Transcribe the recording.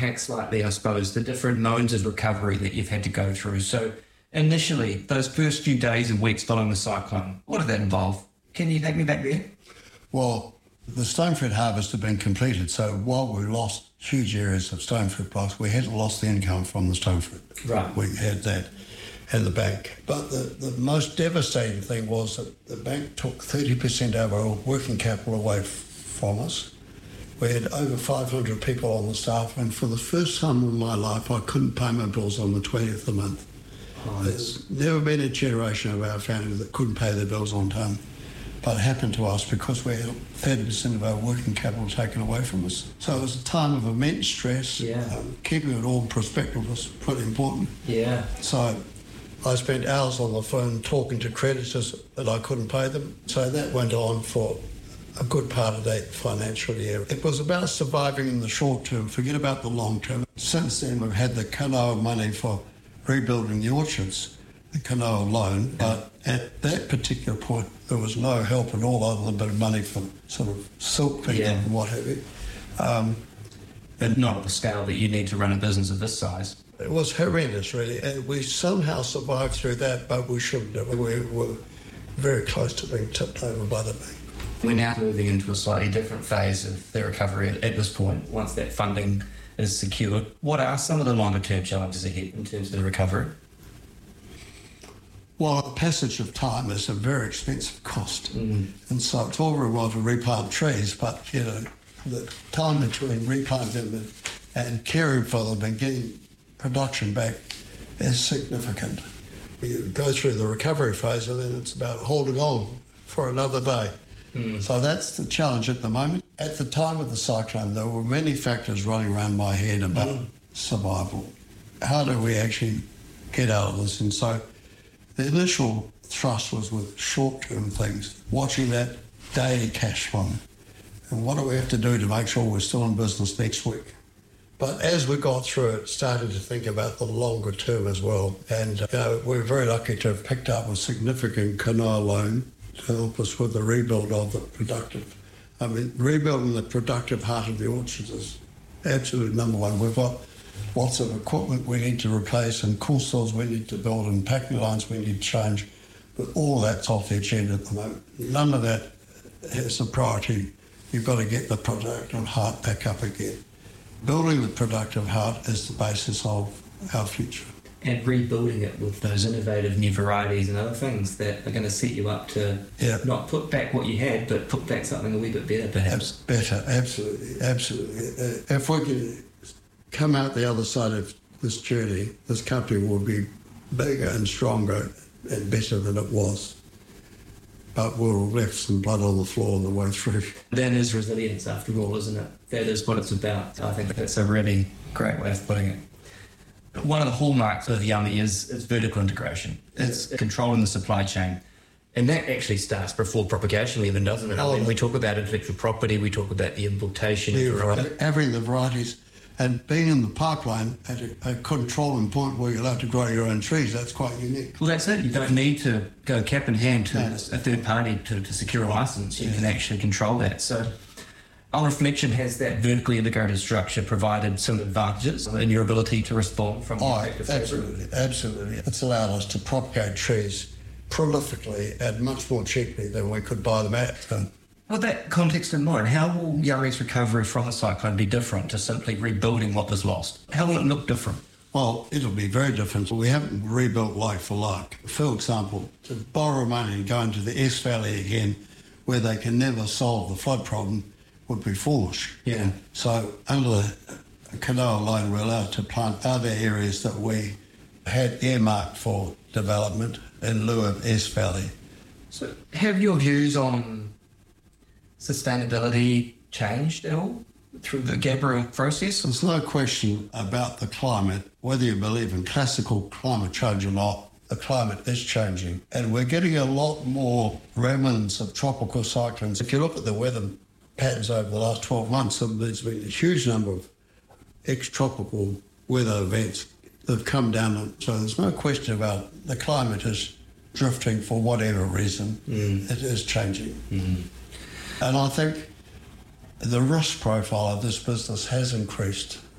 unpack slightly, I suppose, the different modes of recovery that you've had to go through. So initially, those first few days and weeks following the cyclone, what did that involve? Can you take me back there? Well, the stone fruit harvest had been completed, so while we lost huge areas of stone fruit blocks, we hadn't lost the income from the stone fruit. Right. We had that in the bank. But the most devastating thing was that the bank took 30% of our working capital away from us. We had over 500 people on the staff, and for the first time in my life, I couldn't pay my bills on the 20th of the month. Oh, there's never been a generation of our family that couldn't pay their bills on time. But it happened to us because we had 30% of our working capital taken away from us. So it was a time of immense stress. Yeah. Keeping it all in perspective was pretty important. Yeah. So I spent hours on the phone talking to creditors that I couldn't pay them. So that went on for a good part of that financial year. It was about surviving in the short term, forget about the long term. Since then, we've had the Kanoa money for rebuilding the orchards, the Kanoa loan, but at that particular point, there was no help at all other than a bit of money for sort of silk picking and what have you. But not at the scale that you need to run a business of this size. It was horrendous, really. And we somehow survived through that, but we shouldn't have. We were very close to being tipped over by the bank. We're now moving into a slightly different phase of the recovery at this point, once that funding is secured. What are some of the longer-term challenges ahead in terms of the recovery? Well, the passage of time is a very expensive cost. And so it's all very well to replant trees, but, you know, the time between replanting them and caring for them and getting production back is significant. You go through the recovery phase and then it's about holding on for another day. So that's the challenge at the moment. At the time of the cyclone, there were many factors running around my head about survival. How do we actually get out of this? And so the initial thrust was with short-term things, watching that daily cash flow. And what do we have to do to make sure we're still in business next week? But as we got through it, started to think about the longer term as well. And we're very lucky to have picked up a significant Kanoa loan to help us with the rebuild of the productive. I mean, rebuilding the productive heart of the orchards is absolute number one. We've got lots of equipment we need to replace and cool stores we need to build and packing lines we need to change. But all that's off the agenda at the moment. None of that is a priority. You've got to get the productive heart back up again. Building the productive heart is the basis of our future. And rebuilding it with those innovative new varieties and other things that are going to set you up to not put back what you had, but put back something a wee bit better, perhaps. Better, absolutely, absolutely. If we can come out the other side of this journey, this company will be bigger and stronger and better than it was. But we'll have left some blood on the floor on the way through. That is resilience, after all, isn't it? That is what it's about. I think that's a really great way of putting it. One of the hallmarks of Yummy is vertical integration. It's controlling the supply chain. And that actually starts before propagation even, doesn't it? I mean, we talk about intellectual property, we talk about the importation. Having the varieties and being in the pipeline at a controlling point where you're allowed to grow your own trees, that's quite unique. Well, that's it. You don't need to go cap in hand to a third party to secure a license. You can actually control that. So on reflection, has that vertically integrated structure provided some advantages in your ability to respond from absolutely. It's allowed us to propagate trees prolifically and much more cheaply than we could buy them at. With that context in mind, how will Yari's recovery from the cyclone be different to simply rebuilding what was lost? How will it look different? Well, it'll be very different. We haven't rebuilt like for like. For example, to borrow money and go into the Esk Valley again, where they can never solve the flood problem, would be foolish. Yeah. So under the Kanoa loan, we're allowed to plant other areas that we had earmarked for development in lieu of Esk Valley. So have your views on sustainability changed at all through the Gabriel process? There's no question about the climate. Whether you believe in classical climate change or not, the climate is changing. And we're getting a lot more remnants of tropical cyclones. If you look at the weather patterns over the last 12 months, there's been a huge number of ex-tropical weather events that have come down. So there's no question about the climate is drifting for whatever reason. It is changing. And I think the risk profile of this business has increased